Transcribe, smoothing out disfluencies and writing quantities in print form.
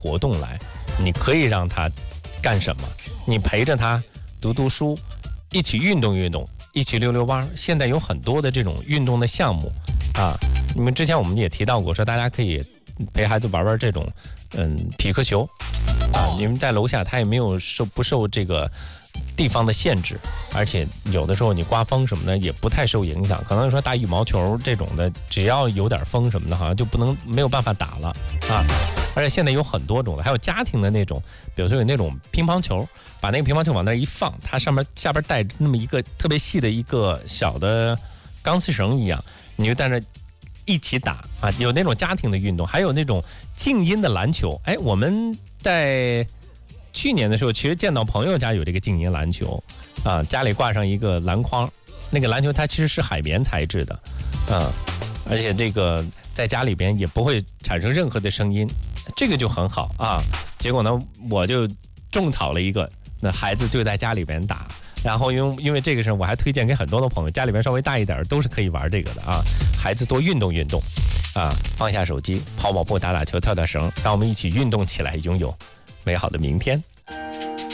活动来，你可以让他干什么？你陪着他读读书，一起运动运动，一起溜溜弯。现在有很多的这种运动的项目啊，你们之前我们也提到过，说大家可以陪孩子玩玩这种匹克球啊，你们在楼下他也没有不受这个地方的限制，而且有的时候你刮风什么的也不太受影响。可能说打羽毛球这种的，只要有点风什么的，好像就没有办法打了啊。而且现在有很多种的，还有家庭的那种，比如说有那种乒乓球，把那个乒乓球往那一放，它下边带那么一个特别细的一个小的钢丝绳一样，你就在那一起打啊。有那种家庭的运动，还有那种静音的篮球。哎，我们在去年的时候，其实见到朋友家有这个静音篮球啊，家里挂上一个篮筐，那个篮球它其实是海绵材质的，而且这个在家里边也不会产生任何的声音，这个就很好啊。结果呢，我就种草了一个，那孩子就在家里边打。然后因为这个事，我还推荐给很多的朋友，家里边稍微大一点都是可以玩这个的啊。孩子多运动运动啊，放下手机，跑跑步，打打球，跳跳绳，让我们一起运动起来，拥有美好的明天。